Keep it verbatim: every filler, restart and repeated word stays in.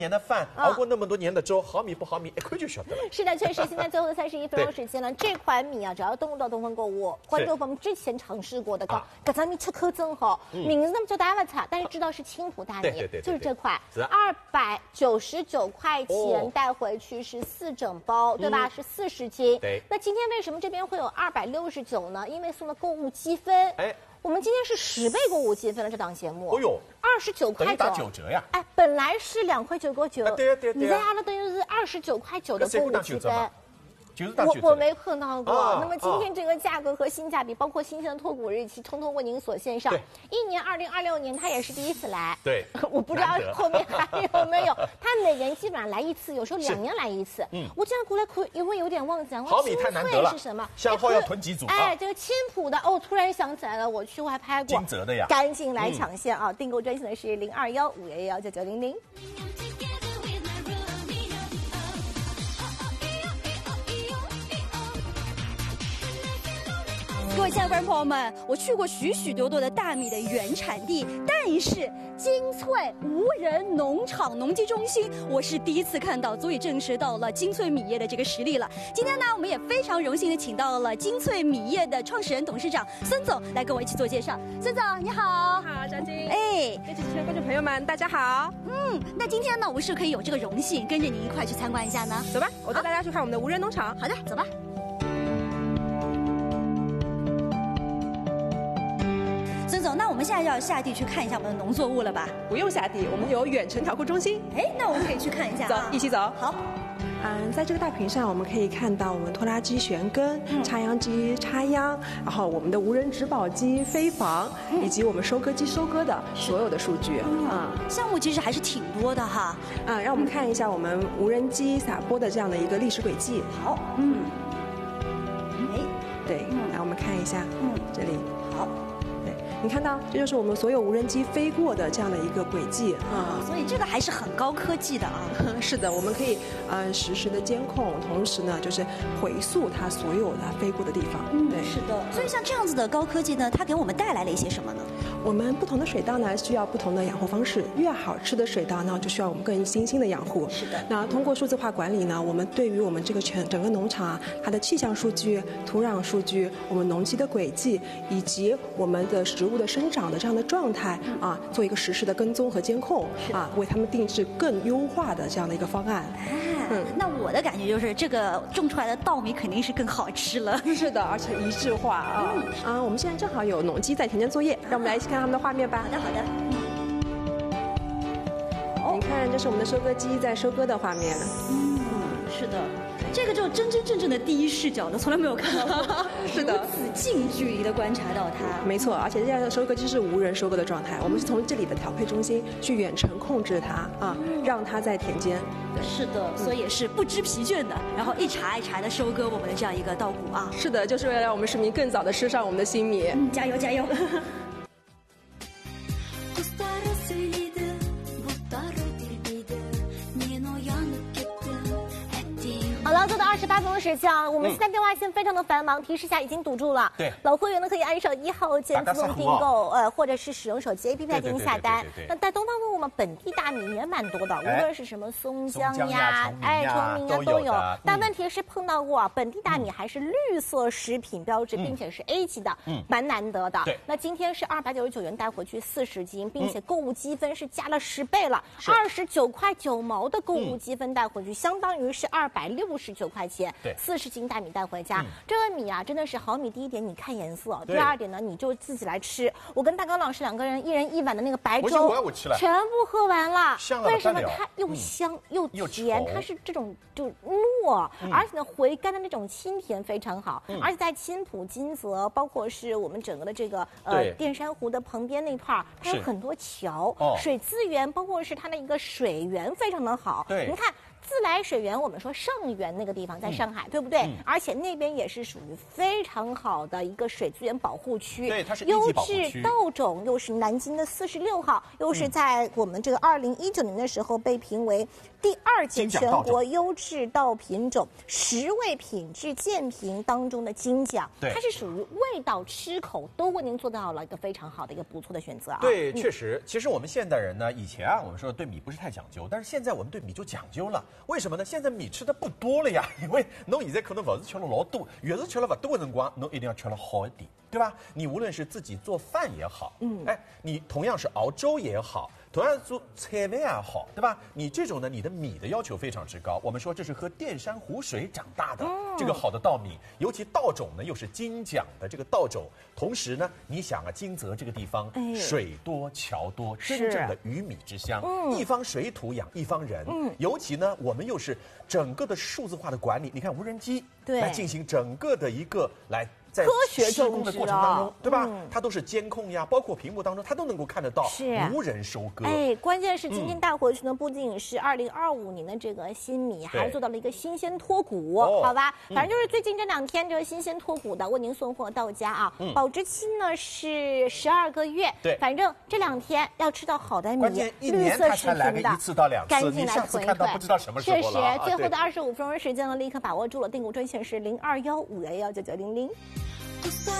年的饭，熬过那么多年的粥，好米不好米，一看就晓得了。 是的，确实，现在最后的三十一分钟时间了，这款米啊，只要登录到东方购物，关注我们之前尝试过的，讲搿张米吃口真好，名字那么叫大家不差，但是知道是青浦大米， 对对对， 就是这块，二百九十九块钱带回去是四整包，对吧？是四十斤。 对。 那今天为什么这边会有二百六十九呢？因为送了购物积分。哎。我们今天是十倍购物积分了，这档节目。 哦呦， 二十九块九， 打九折呀！ 哎，本来是两块九毛九， 对对对， 你在阿拉等于是二十九块九的购物积分。我我没碰到过。那么今天这个价格和性价比，包括新鲜的脱骨日期，通通为您所献上。一年二零二六年他也是第一次来。 对， 我不知道后面还有没有。他每年基本上来一次，有时候两年来一次。嗯，我这样过来看，因为有点忘记了。 好米太难得了。 是什么？ 香号要囤几组？ 哎，这个青浦的哦，突然想起来了，我去过还拍过。 金泽的呀。 赶紧来抢先啊！订购专线的是零二幺五幺幺九九零零。 各位亲爱的观众朋友们，我去过许许多多的大米的原产地，但是精粹无人农场农机中心，我是第一次看到，足以证实到了精粹米业的这个实力了。今天呢，我们也非常荣幸的请到了精粹米业的创始人、董事长孙总来跟我一起做介绍。孙总，你好。 好，张晶。 哎， 各位主持人、观众朋友们，大家好。 嗯，那今天呢，我们是可以有这个荣幸跟着您一块去参观一下呢？ 走吧，我带大家去看我们的无人农场。 好的，走吧。孙总，那我们现在要下地去看一下我们的农作物了吧？ 不用下地，我们有远程调库中心。 哎，那我们可以去看一下、啊。 走，一起走。 好。 嗯，在这个大屏上，我们可以看到我们拖拉机旋耕、嗯、插秧机插秧，然后我们的无人植保机飞防，嗯、以及我们收割机收割的所有的数据。 嗯，嗯项目其实还是挺多的哈。 啊、嗯，让我们看一下我们无人机撒播的这样的一个历史轨迹。 好，嗯， 哎，对，嗯、来我们看一下，嗯，这里。好。你看到，这就是我们所有无人机飞过的这样的一个轨迹啊、嗯，所以这个还是很高科技的啊。 是的，我们可以呃实时的监控，同时呢就是回溯它所有的飞过的地方。 嗯，对，是的。所以像这样子的高科技呢，它给我们带来了一些什么呢？ 我们不同的水稻呢需要不同的养护方式，越好吃的水稻呢就需要我们更精心的养护。 是的。 那通过数字化管理呢，我们对于我们这个全整个农场啊，它的气象数据、土壤数据、我们农机的轨迹，以及我们的植物的生长的这样的状态啊，做一个实时的跟踪和监控啊，为他们定制更优化的这样的一个方案。 嗯，那我的感觉就是这个种出来的稻米肯定是更好吃了。 是的，而且一致化啊。嗯、啊，我们现在正好有农机在田间作业，让我们来一起看他们的画面吧。 好的，好的。 嗯、你看，这是我们的收割机在收割的画面。 嗯，是的。这个就真真正正的第一视角的，从来没有看到过。 是的， 如此近距离的观察到它。 没错，而且这样的收割机是无人收割的状态，我们是从这里的调配中心去远程控制它啊，嗯、让它在田间。 是的，所以也是不知疲倦的，然后一茬一茬的收割我们的这样一个稻谷啊。 是的，就是为了让我们市民更早的吃上我们的新米。 嗯，加油加油！ 好了，做到二十八分钟时间啊，我们现在电话线非常的繁忙，提示下已经堵住了。 对， 老会员呢可以按手一号键自动订购，呃，或者是使用手机 A P P 来进行下单。那在东方购物嘛，本地大米也蛮多的，无论是什么松江呀、哎崇明啊都有。但问题是碰到过啊，本地大米还是绿色食品标志，并且是 A 级的，蛮难得的。那今天是二百九十九元带回去四十斤，并且购物积分是加了十倍了，二十九块九毛的购物积分带回去，相当于是二百六十九块钱。 对， 四十斤大米带回家，嗯、这个米啊真的是好米。第一点，你看颜色；第二点呢，你就自己来吃。我跟大刚老师两个人一人一碗的那个白粥， 我我全部喝完了。 香为什么它又香、嗯、又甜？它是这种就糯，嗯、而且呢回甘的那种清甜非常好。嗯、而且在青浦、金泽，包括是我们整个的这个呃淀山湖的旁边那块儿，它有很多桥，哦、水资源，包括是它的一个水源非常的好。 对， 你看。 自来水源，我们说上源那个地方在上海，嗯、对不对？嗯、而且那边也是属于非常好的一个水资源保护区， 对，它是优质稻种，又是南京的四十六号，又是在我们这个二零一九年的时候被评为第二届全国优质稻品种十位品质鉴评当中的金奖，它是属于味道、吃口都为您做到了一个非常好的一个不错的选择啊。 对，确实，其实我们现代人呢，以前啊，我们说对米不是太讲究，但是现在我们对米就讲究了。为什么呢？现在米吃的不多了呀，因为侬现在可能不是吃了老多，越是吃了不多的辰光，侬一定要吃了好一点，对吧？你无论是自己做饭也好，嗯，哎，你同样是熬粥也好。同样做菜饭也好，对吧？你这种呢，你的米的要求非常之高。我们说这是喝淀山湖水长大的、嗯、这个好的稻米，尤其稻种呢又是金奖的这个稻种。同时呢，你想啊，金泽这个地方、哎、水多桥多，真正的鱼米之乡，嗯、一方水土养一方人。嗯，尤其呢，我们又是整个的数字化的管理，你看无人机来进行整个的一个来。在科学施工的过程当中，对吧？嗯、它都是监控呀，包括屏幕当中，它都能够看得到， 是无人收割。 哎，关键是今天带回去呢，不仅仅是二零二五年的这个新米，还做到了一个新鲜脱骨， 哦、 好吧？反正就是最近这两天，这个新鲜脱骨的为您送货到家啊。嗯、保质期呢是十二个月。 对， 反正这两天要吃到好的米， 关键一年它才来个一次到两次， 赶紧来囤一囤。 不知道什么时候了。 确实，最后的二十五分钟时间呢，立刻把握住了，订购专线是零二幺五幺幺九九零零。